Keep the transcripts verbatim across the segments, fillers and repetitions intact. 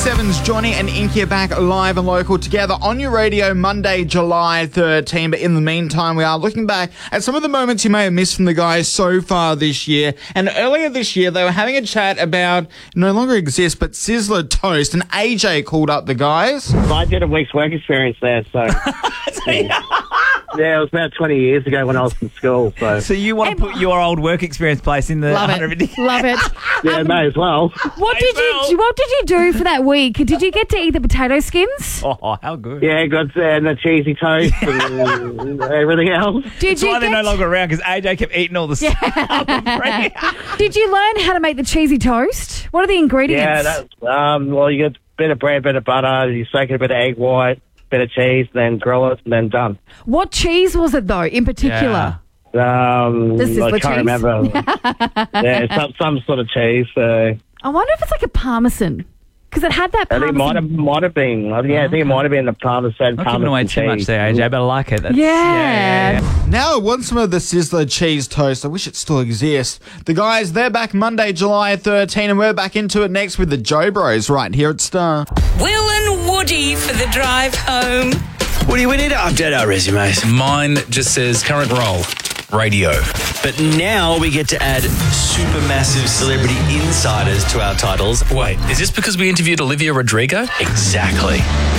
ninety-seven's Johnny and Inky are back live and local together on your radio Monday, July thirteenth. But in the meantime, we are looking back at some of the moments you may have missed from the guys so far this year. And earlier this year, they were having a chat about, no longer exists, but Sizzler Toast. And A J called up the guys. I did a week's work experience there, so... yeah. Yeah, it was about twenty years ago when I was in school. So, so you want to put your old work experience place in the Love one hundred? it. Love it. Yeah, um, may as well. What did you What did you do for that week? Did you get to eat the potato skins? Oh, how good. Yeah, got uh, and the cheesy toast and everything else. Did That's you why get... they're no longer around, because A J kept eating all the stuff. Yeah. Did you learn how to make the cheesy toast? What are the ingredients? Yeah, that's, um, well, you get a bit of bread, bit of butter, you soak in a bit of egg white, bit of cheese, then grill it, and then done. What cheese was it, though, in particular? Yeah. Um, The Sizzler I can't cheese? remember. Yeah, some, some sort of cheese. So. I wonder if it's like a parmesan. Because it had that I think it might parmesan. have, might have been. Yeah, I think it might have been the parmesan. Not parmesan giving away cheese. too much there, A J, but I like it. That's, Yeah. yeah, yeah, yeah. Now I want some of the Sizzler cheese toast. I wish it still exists. The guys, they're back Monday, July thirteenth, and we're back into it next with the Joe Bros right here at Star. Will and Woody for the drive home. Woody, we need to update our resumes. Mine just says current role, radio. But now we get to add supermassive celebrity insiders to our titles. Wait, is this because we interviewed Olivia Rodrigo? Exactly.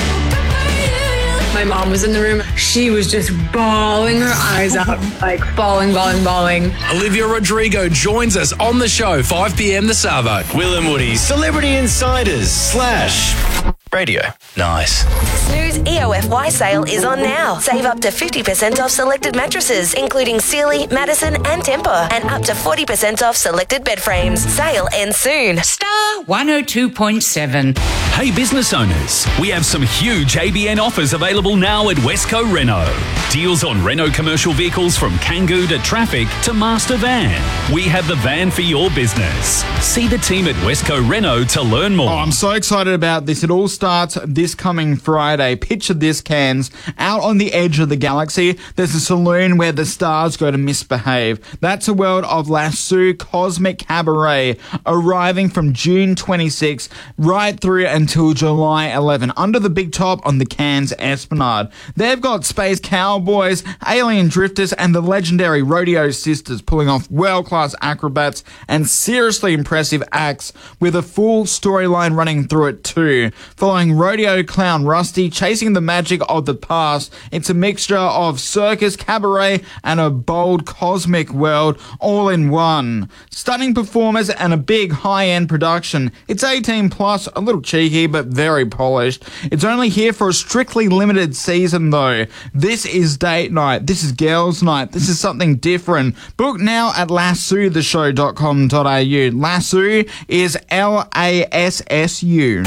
My mom was in the room. She was just bawling her eyes out, like bawling, bawling, bawling. Olivia Rodrigo joins us on the show, five p.m. the Savo. Will and Woody, celebrity insiders slash radio. Nice. Snooze E O F Y sale is on now. Save up to fifty percent off selected mattresses, including Sealy, Madison and Tempur, and up to forty percent off selected bed frames. Sale ends soon. Star one oh two point seven. Hey business owners, we have some huge A B N offers available now at Westco Renault. Deals on Renault commercial vehicles from Kangoo to Traffic to Master Van. We have the van for your business. See the team at Westco Renault to learn more. Oh, I'm so excited about this. It all starts this coming Friday. Picture this, Cairns. Out on the edge of the galaxy, there's a saloon where the stars go to misbehave. That's a world of Lasso Cosmic Cabaret, arriving from June twenty-sixth right through until July eleventh, under the big top on the Cairns Esplanade. They've got Space Cowboys, Alien Drifters, and the legendary Rodeo Sisters pulling off world-class acrobats and seriously impressive acts, with a full storyline running through it too. Following rodeo clown Rusty chasing the magic of the past, it's a mixture of circus, cabaret, and a bold cosmic world all in one. Stunning performers and a big high-end production. It's eighteen plus, a little cheeky, but very polished. It's only here for a strictly limited season though. This is date night. This is girls' night. This is something different. Book now at lasso the show dot com dot a u. Lasso is L A S S U.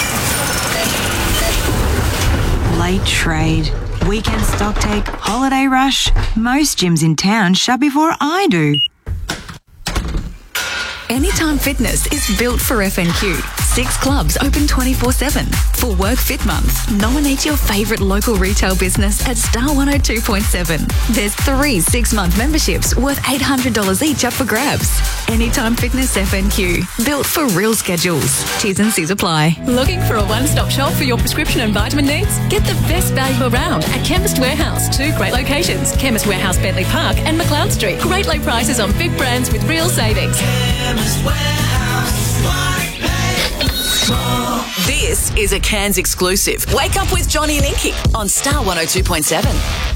Late trade, weekend stock take, holiday rush. Most gyms in town shut before I do. Anytime Fitness is built for F N Q. Six clubs open twenty-four seven. For Work Fit Month, nominate your favourite local retail business at Star one oh two point seven. There's three six-month memberships worth eight hundred dollars each up for grabs. Anytime Fitness F N Q. Built for real schedules. T's and C's apply. Looking for a one-stop shop for your prescription and vitamin needs? Get the best value around at Chemist Warehouse. Two great locations, Chemist Warehouse Bentley Park and McLeod Street. Great low prices on big brands with real savings. Chemist Warehouse. This is a Cairns exclusive. Wake up with Johnny and Inky on Star one oh two point seven.